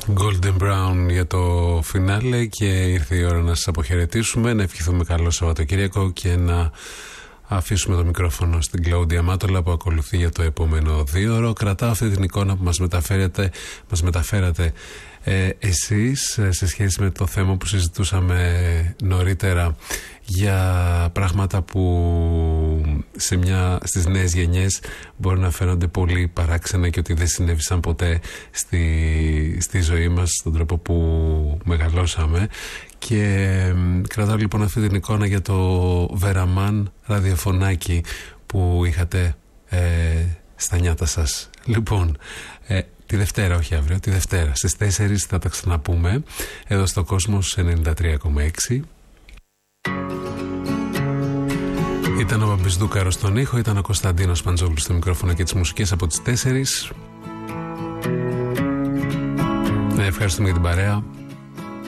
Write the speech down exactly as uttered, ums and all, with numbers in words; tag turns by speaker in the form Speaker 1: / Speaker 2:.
Speaker 1: Golden Brown για το φινάλε και ήρθε η ώρα να σας αποχαιρετήσουμε, να ευχηθούμε καλό Σαββατοκύριακο και να αφήσουμε το μικρόφωνο στην Κλαούντια Μάτολα που ακολουθεί για το επόμενο δύο ώρο. Κρατάω αυτή την εικόνα που μας μεταφέρατε, μας μεταφέρατε ε, εσείς σε σχέση με το θέμα που συζητούσαμε νωρίτερα για πράγματα που σε μια, στις νέες γενιές μπορεί να φαίνονται πολύ παράξενα και ότι δεν συνέβησαν ποτέ στη, στη ζωή μας, στον τρόπο που μεγαλώσαμε. Και κρατάω λοιπόν αυτή την εικόνα για το Βεραμάν ραδιοφωνάκι που είχατε ε, στα νιάτα σας. Λοιπόν, ε, τη Δευτέρα, όχι αύριο, τη Δευτέρα στις τέσσερις θα τα ξαναπούμε εδώ στο Κόσμος ενενήντα τρία κόμμα έξι. Ήταν ο Μπαμπισδούκαρος στον ήχο, ήταν ο Κωνσταντίνος Παντζόγλου στο μικρόφωνο και τις μουσικές από τις τέσσερις. Ε, ευχαριστούμε για την παρέα.